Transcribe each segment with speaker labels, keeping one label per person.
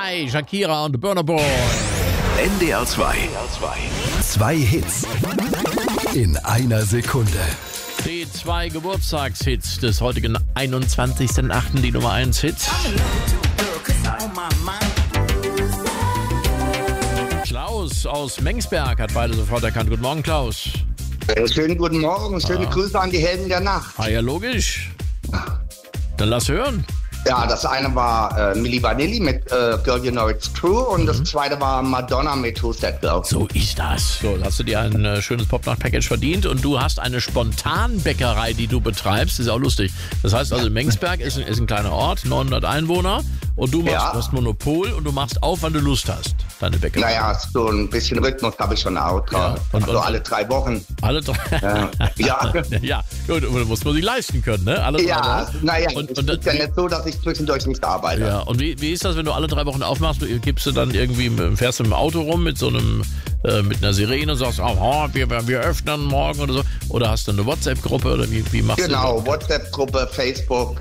Speaker 1: 2, Shakira und Burna Boy.
Speaker 2: NDR 2. Zwei Hits in einer Sekunde.
Speaker 1: Die 2 Geburtstagshits des heutigen 21.08., die Nummer 1 Hits. Klaus aus Mengsberg hat beide sofort erkannt. Guten Morgen, Klaus.
Speaker 3: Schönen guten Morgen, schöne Grüße an die Helden der Nacht.
Speaker 1: Ah ja, logisch. Dann lass hören.
Speaker 3: Ja, das eine war Milli Vanilli mit Girl You Know It's True und das zweite war Madonna mit Who's That Girl.
Speaker 1: So ist das. So, hast du dir ein schönes Popnacht-Package verdient und du hast eine Spontanbäckerei, die du betreibst. Das ist auch lustig. Das heißt also, Mengsberg ist ein kleiner Ort, 900 Einwohner und du machst Monopol und du machst auf, wann du Lust hast, deine Bäckerei.
Speaker 3: Naja, so ein bisschen Rhythmus habe ich schon auch.
Speaker 1: Ja.
Speaker 3: Und alle 3 Wochen.
Speaker 1: Alle 3?
Speaker 3: Ja.
Speaker 1: Ja, gut, und das muss man sich leisten können, ne? Alle 3 Wochen.
Speaker 3: Naja, es ist ja nicht so, dass ich zwischendurch nicht arbeite.
Speaker 1: Ja, und wie ist das, wenn du alle 3 Wochen aufmachst? Gibst du dann irgendwie, fährst du im Auto rum mit so einem, mit einer Sirene und sagst, wir öffnen morgen oder so? Oder hast du eine WhatsApp-Gruppe oder wie machst du das?
Speaker 3: Genau, WhatsApp-Gruppe, Facebook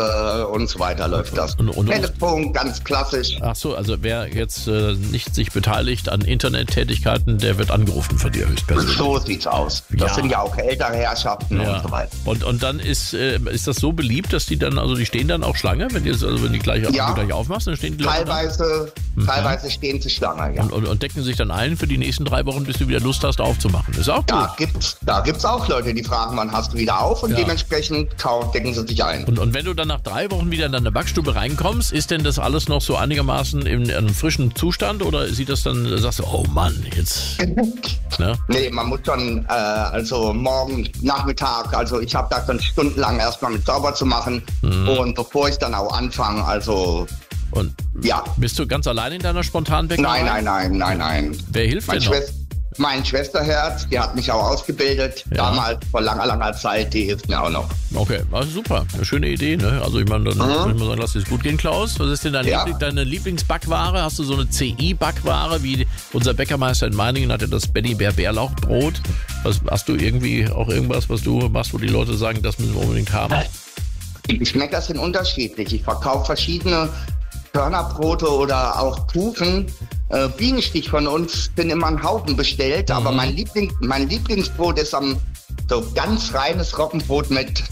Speaker 3: und so weiter läuft das.
Speaker 1: Und
Speaker 3: Telefon, ganz klassisch.
Speaker 1: Ach so, also wer jetzt nicht sich beteiligt an Internettätigkeiten, der wird angerufen von dir höchstpersönlich.
Speaker 3: So sieht's aus. Das sind ja auch ältere Herrschaften und so weiter.
Speaker 1: Und dann ist das so beliebt, dass die dann, also die stehen dann auch Schlange, wenn die gleich aufmachst, dann stehen die Leute
Speaker 3: teilweise stehen sie Schlange, ja.
Speaker 1: Und decken sich dann ein für die nächsten 3 Wochen, bis du wieder Lust hast aufzumachen. Ist auch gut.
Speaker 3: Da gibt's auch Leute, die fragen, wann hast du wieder auf und dementsprechend decken sie sich ein.
Speaker 1: Und wenn du dann nach 3 Wochen wieder in deine Backstube reinkommst, ist denn das alles noch so einigermaßen in einem frischen Zustand oder sieht das dann, sagst du, oh Mann, jetzt... Ne?
Speaker 3: Nee, man muss schon, also morgen Nachmittag, also ich habe da schon stundenlang erstmal mit sauber zu machen und bevor ich dann auch anfange, also...
Speaker 1: Und bist du ganz allein in deiner Spontanbäckerei?
Speaker 3: Nein.
Speaker 1: Wer hilft denn noch?
Speaker 3: Mein Schwesterherz, die hat mich auch ausgebildet, damals vor langer Zeit, die hilft mir auch noch.
Speaker 1: Okay, also super, eine schöne Idee, ne? Also ich meine, dann muss man sagen, lass es gut gehen, Klaus. Was ist denn deine Lieblingsbackware? Hast du so eine CI-Backware, wie unser Bäckermeister in Meiningen hatte das Benny Bär Bärlauchbrot? Hast du irgendwie auch irgendwas, was du machst, wo die Leute sagen, das müssen wir unbedingt haben?
Speaker 3: Die Geschmäcker sind unterschiedlich. Ich verkaufe verschiedene Körnerbrote oder auch Kuchen. Bienenstich von uns sind immer ein Haufen bestellt, aber mein Lieblingsbrot ist so ganz reines Roggenbrot mit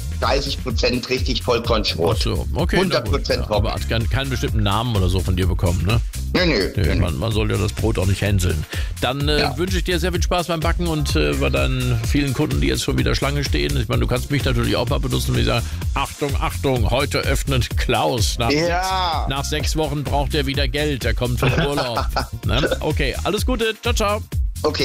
Speaker 3: 30% richtig Vollkornschrot.
Speaker 1: Ach so, okay.
Speaker 3: 100% Roggen.
Speaker 1: Aber hat keinen bestimmten Namen oder so von dir bekommen, ne?
Speaker 3: Nee.
Speaker 1: Man soll ja das Brot auch nicht hänseln. Dann wünsche ich dir sehr viel Spaß beim Backen und bei deinen vielen Kunden, die jetzt schon wieder Schlange stehen. Ich meine, du kannst mich natürlich auch mal benutzen, wie ich sage, Achtung, heute öffnet Klaus. Nach 6 Wochen braucht er wieder Geld, er kommt vom Urlaub. Ne? Okay, alles Gute, ciao.